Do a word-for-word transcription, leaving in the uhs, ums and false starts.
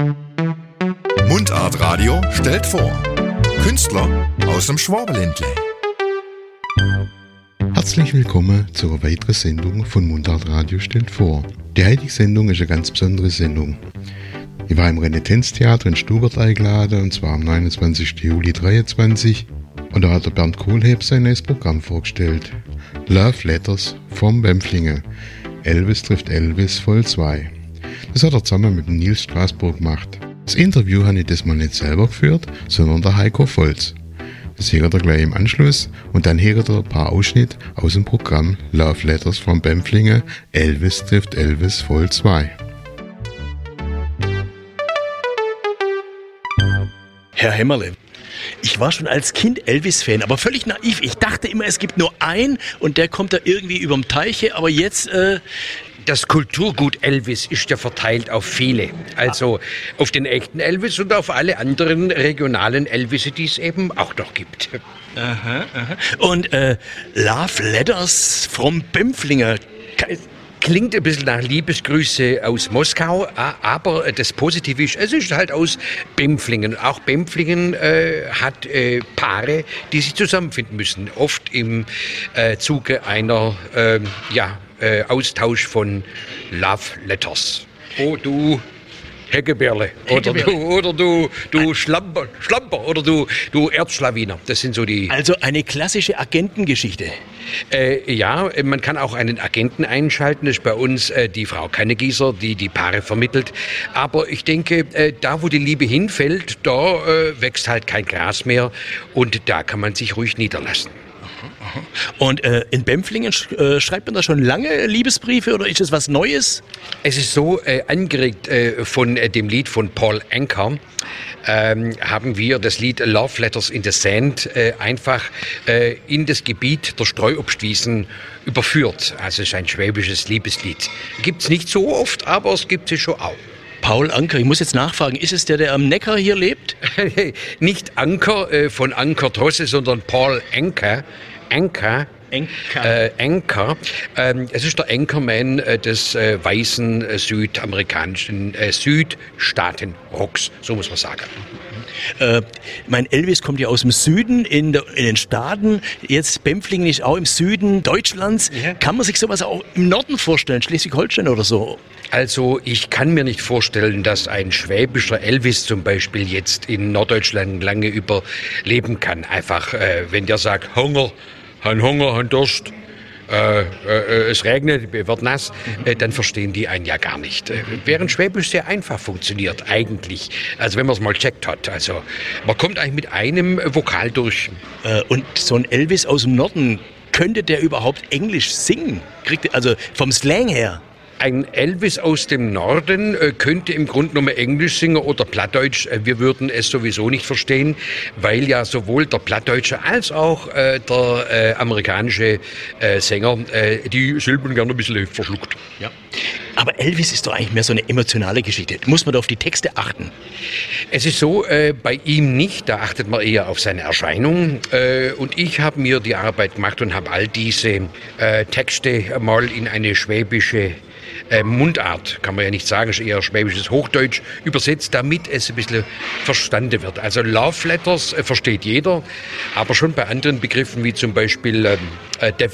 Mundart Radio stellt vor. Künstler aus dem Schwabenländle. Herzlich willkommen zu einer weiteren Sendung von Mundart Radio stellt vor. Die heutige Sendung ist eine ganz besondere Sendung. Ich war im Renitenztheater in Stubert eingeladen, und zwar am neunundzwanzigsten Juli dreiundzwanzig. Und da hat der Bernd Kohlhepp sein neues Programm vorgestellt. Love Letters vom Bempflingen. Elvis trifft Elvis voll zwei. Das hat er zusammen mit dem Nils Straßburg gemacht. Das Interview habe ich diesmal nicht selber geführt, sondern der Heiko Volz. Das hört er gleich im Anschluss, und dann hört er ein paar Ausschnitte aus dem Programm Love Letters vom Bempflingen. Elvis trifft Elvis voll zwei. Herr Hämmerle, ich war schon als Kind Elvis-Fan, aber völlig naiv. Ich dachte immer, es gibt nur einen und der kommt da irgendwie überm Teiche, aber jetzt... Äh Das Kulturgut Elvis ist ja verteilt auf viele. Also auf den echten Elvis und auf alle anderen regionalen Elvisse, die es eben auch noch gibt. Aha, aha. Und äh, Love Letters vom Bempflinger. Klingt ein bisschen nach Liebesgrüße aus Moskau, aber das Positive ist, es ist halt aus Bempflingen. Auch Bempflingen äh, hat äh, Paare, die sich zusammenfinden müssen. Oft im äh, Zuge einer äh, ja, äh, Austausch von Love Letters. Oh, du Heckeberle. Oder du, oder du, du Schlamper, Schlamper oder du, du Erzschlawiner. Das sind so die... Also eine klassische Agentengeschichte. Äh, ja, man kann auch einen Agenten einschalten. Das ist bei uns äh, die Frau Kannegießer, die die Paare vermittelt. Aber ich denke, äh, da wo die Liebe hinfällt, da äh, wächst halt kein Gras mehr. Und da kann man sich ruhig niederlassen. Und äh, in Bempflingen sch- äh, schreibt man da schon lange Liebesbriefe oder ist es was Neues? Es ist so, äh, angeregt äh, von äh, dem Lied von Paul Anka, ähm, haben wir das Lied Love Letters in the Sand äh, einfach äh, in das Gebiet der Streuobstwiesen überführt. Also es ist ein schwäbisches Liebeslied. Gibt es nicht so oft, aber es gibt es schon auch. Paul Anka, ich muss jetzt nachfragen, ist es der, der am Neckar hier lebt? Nicht Anker äh, von Anker Drosse, sondern Paul Anka. Anka. Anker. Äh, Anker. Ähm, es ist der Anchorman äh, des äh, weißen äh, südamerikanischen äh, Südstaaten-Rocks, so muss man sagen. Äh, mein Elvis kommt ja aus dem Süden, in, der, in den Staaten. Jetzt Bempflingen ist auch im Süden Deutschlands. Ja. Kann man sich sowas auch im Norden vorstellen, Schleswig-Holstein oder so? Also ich kann mir nicht vorstellen, dass ein schwäbischer Elvis zum Beispiel jetzt in Norddeutschland lange überleben kann. Einfach, äh, wenn der sagt, Hunger, han Hunger, han Durst, äh, äh, es regnet, wird nass, äh, dann verstehen die einen ja gar nicht. Äh, während Schwäbisch sehr einfach funktioniert, eigentlich. Also wenn man es mal checkt hat. Also man kommt eigentlich mit einem Vokal durch. Äh, und so ein Elvis aus dem Norden, könnte der überhaupt Englisch singen? Kriegt, also vom Slang her? Ein Elvis aus dem Norden äh, könnte im Grunde genommen Englisch singen oder Plattdeutsch. Äh, wir würden es sowieso nicht verstehen, weil ja sowohl der Plattdeutsche als auch äh, der äh, amerikanische äh, Sänger äh, die Silben gerne ein bisschen verschluckt. Ja. Aber Elvis ist doch eigentlich mehr so eine emotionale Geschichte. Da muss man da auf die Texte achten. Es ist so, äh, bei ihm nicht. Da achtet man eher auf seine Erscheinung. Äh, und ich habe mir die Arbeit gemacht und habe all diese äh, Texte mal in eine schwäbische Äh, Mundart, kann man ja nicht sagen, ist eher schwäbisches Hochdeutsch übersetzt, damit es ein bisschen verstanden wird. Also Love Letters äh, versteht jeder, aber schon bei anderen Begriffen wie zum Beispiel äh,